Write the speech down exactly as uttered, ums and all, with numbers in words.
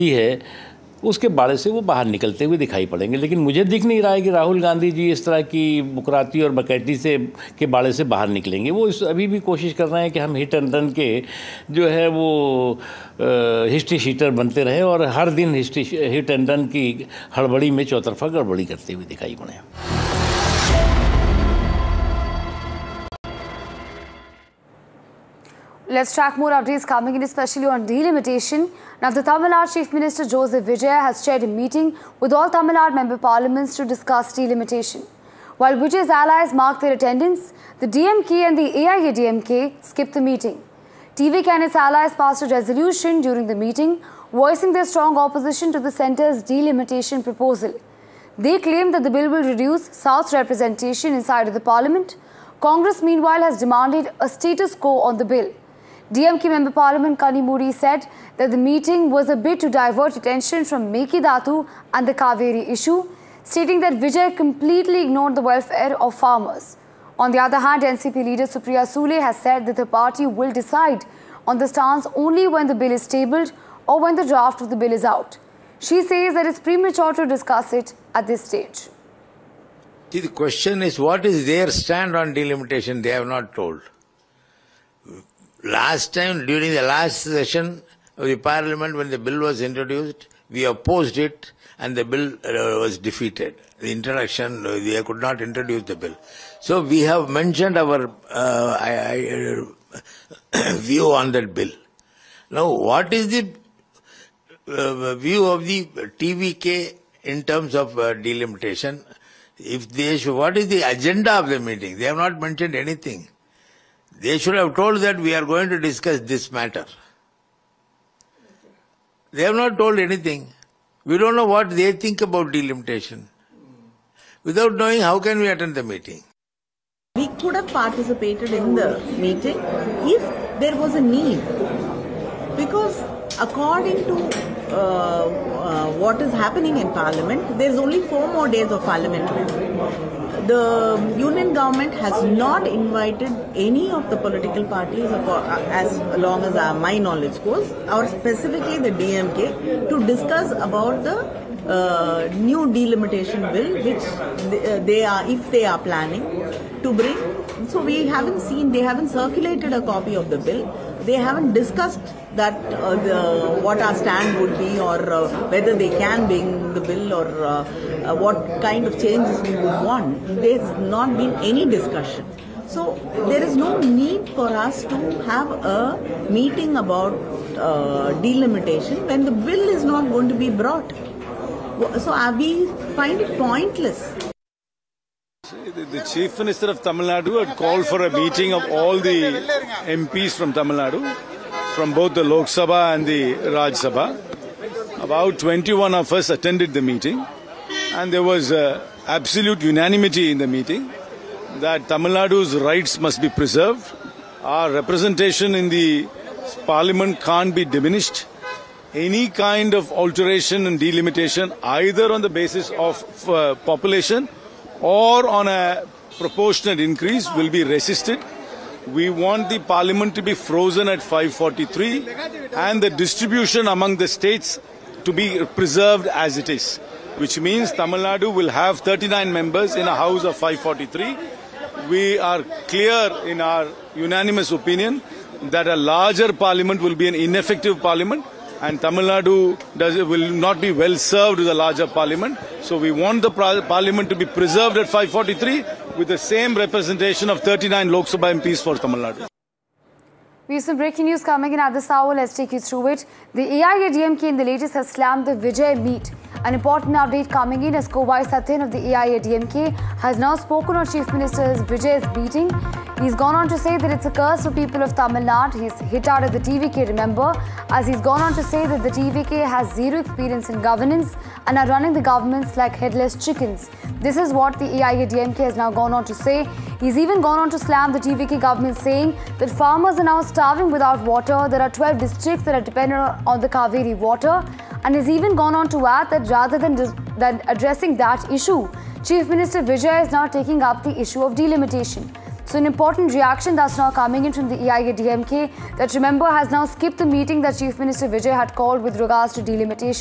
है उसके बाड़े से वो बाहर निकलते हुए दिखाई पड़ेंगे। लेकिन मुझे दिख नहीं रहा है कि राहुल गांधी जी इस तरह की बुकराती और बकैती से के बाड़े से बाहर निकलेंगे। वो इस अभी भी कोशिश कर रहे हैं कि हम हिट एंड रन के जो है वो हिस्ट्री शीटर बनते रहे और हर दिन हिस्ट्री हिट एंड रन की हड़बड़ी में चौतरफा गड़बड़ी करते हुए दिखाई पड़े। Let's track more updates coming in, especially on delimitation. Now, the Tamil Nadu Chief Minister Joseph Vijay has chaired a meeting with all Tamil Nadu member parliaments to discuss delimitation. While Vijay's allies marked their attendance, the D M K and the A I A D M K skipped the meeting. T V K and its allies passed a resolution during the meeting, voicing their strong opposition to the centre's delimitation proposal. They claim that the bill will reduce South representation inside of the parliament. Congress, meanwhile, has demanded a status quo on the bill. D M K Member Parliament Kanimudi said that the meeting was a bit to divert attention from Mekidatu and the Kaveri issue, stating that Vijay completely ignored the welfare of farmers. On the other hand, N C P leader Supriya Sule has said that the party will decide on the stance only when the bill is tabled or when the draft of the bill is out. She says that it's premature to discuss it at this stage. See, the question is, what is their stand on delimitation? They have not told. Last time, during the last session of the parliament, when the bill was introduced, we opposed it and the bill uh, was defeated. The introduction, uh, they could not introduce the bill. So we have mentioned our uh, I, I, uh, view on that bill. Now, what is the uh, view of the T V K in terms of uh, delimitation? If they should, what is the agenda of the meeting? They have not mentioned anything. They should have told that we are going to discuss this matter. They have not told anything. We don't know what they think about delimitation. Without knowing, how can we attend the meeting? We could have participated in the meeting if there was a need. Because according to uh, uh, what is happening in Parliament, there is only four more days of parliamentary. The union government has not invited any of the political parties, as long as my knowledge goes, or specifically the D M K, to discuss about the uh, new delimitation bill, which they are, if they are planning to bring. So we haven't seen, they haven't circulated a copy of the bill. They haven't discussed that uh, the, what our stand would be, or uh, whether they can bring the bill, or uh, uh, what kind of changes we would want. There's not been any discussion. So there is no need for us to have a meeting about uh, delimitation when the bill is not going to be brought. So uh, we find it pointless. The, the Chief Minister of Tamil Nadu had called for a meeting of all the M Ps from Tamil Nadu, from both the Lok Sabha and the Raj Sabha. About twenty-one of us attended the meeting, and there was uh, absolute unanimity in the meeting that Tamil Nadu's rights must be preserved. Our representation in the Parliament can't be diminished. Any kind of alteration and delimitation, either on the basis of uh, population or on a proportionate increase, will be resisted. We want the parliament to be frozen at five forty-three and the distribution among the states to be preserved as it is, which means Tamil Nadu will have thirty-nine members in a house of five forty-three. We are clear in our unanimous opinion that a larger parliament will be an ineffective parliament, and Tamil Nadu does, will not be well served with a larger parliament. So we want the parliament to be preserved at five forty-three with the same representation of thirty-nine Lok Sabha M Ps for Tamil Nadu. We have some breaking news coming in at this hour. Let's take you through it. The A I A D M K in the latest has slammed the Vijay meet. An important update coming in as Kovai Satyan of the A I A D M K has now spoken on Chief Minister Vijay's meeting. He's gone on to say that it's a curse for people of Tamil Nadu. He's hit out at the T V K, remember, as he's gone on to say that the T V K has zero experience in governance and are running the governments like headless chickens. This is what the A I A D M K has now gone on to say. He's even gone on to slam the T V K government, saying that farmers are now starving without water. There are twelve districts that are dependent on the Kaveri water. And has even gone on to add that rather than, than addressing that issue, Chief Minister Vijay is now taking up the issue of delimitation. So an important reaction that's now coming in from the A I A D M K that, remember, has now skipped the meeting that Chief Minister Vijay had called with regards to delimitation.